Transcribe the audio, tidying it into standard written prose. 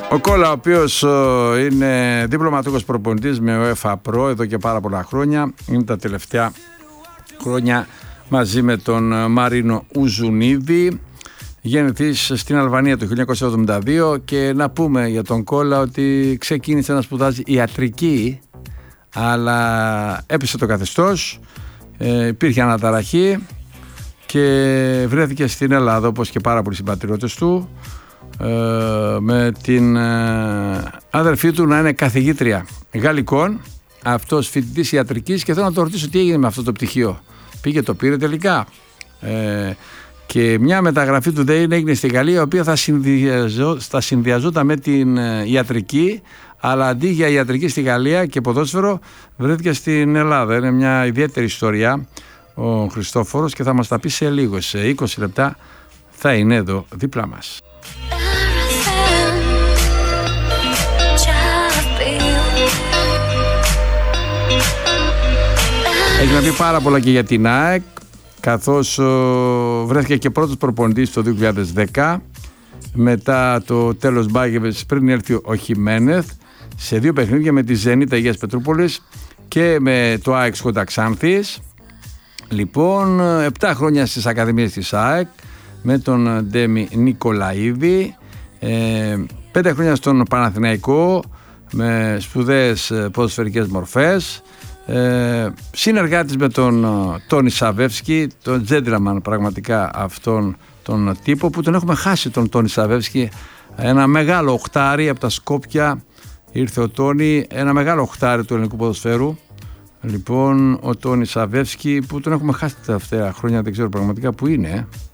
Ο Κόλλα, ο οποίος είναι διπλωματικός προπονητής με UEFA Pro εδώ και πάρα πολλά χρόνια, είναι τα τελευταία χρόνια μαζί με τον Μαρίνο Ουζουνίδη, γεννηθής στην Αλβανία το 1972, και να πούμε για τον Κόλλα ότι ξεκίνησε να σπουδάζει ιατρική, αλλά έπεσε το καθεστώς, υπήρχε αναταραχή και βρέθηκε στην Ελλάδα, όπως και πάρα πολλοί συμπατριώτες του, με την αδερφή του να είναι καθηγήτρια γαλλικών, αυτός φοιτητής ιατρικής, και θέλω να το ρωτήσω τι έγινε με αυτό το πτυχίο. Πήγε, το πήρε τελικά, και μια μεταγραφή του ΔΕΗ έγινε στη Γαλλία, η οποία θα συνδυαζόταν με την ιατρική, αλλά αντί για ιατρική στη Γαλλία και ποδόσφαιρο βρέθηκε στην Ελλάδα. Είναι μια ιδιαίτερη ιστορία ο Χριστόφορος και θα μας τα πει σε λίγο, σε 20 λεπτά θα είναι εδώ δίπλα μας. Έχει να πει πάρα πολλά και για την ΑΕΚ, καθώς βρέθηκε και πρώτος προπονητής το 2010, μετά το τέλος Μπάγεβες, πριν έρθει ο Χιμένεθ, σε 2 παιχνίδια με τη Ζενίτα Αγίας Πετρούπολης και με το ΑΕΚ Σκόντα Ξάνθης. Λοιπόν, 7 χρόνια στις Ακαδημίες της ΑΕΚ με τον Ντέμι Νικολαίδη, 5 χρόνια στον Παναθηναϊκό με σπουδαίες ποδοσφαιρικές μορφές, συνεργάτης με τον Τόνι Σαβεύσκι, τον τζέντλαμαν πραγματικά αυτόν τον τύπο, που τον έχουμε χάσει τον Τόνι Σαβεύσκι, ένα μεγάλο οχτάρι από τα Σκόπια. Ήρθε ο Τόνι, ένα μεγάλο οχτάρι του ελληνικού ποδοσφαίρου. Λοιπόν, ο Τόνι Σαβεύσκι, που τον έχουμε χάσει τα τελευταία χρόνια, δεν ξέρω πραγματικά που είναι.